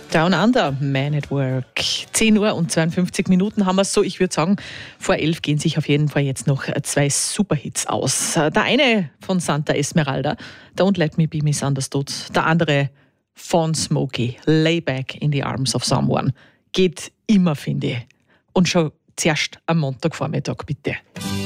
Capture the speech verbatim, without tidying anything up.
Down Under, Man at Work. zehn Uhr und zweiundfünfzig Minuten haben wir es so. Ich würde sagen, vor elf gehen sich auf jeden Fall jetzt noch zwei Superhits aus. Der eine von Santa Esmeralda, Don't Let Me Be Misunderstood. Der andere von Smokey, Lay Back in the Arms of Someone. Geht immer, finde ich. Und schon zuerst am Montagvormittag, bitte.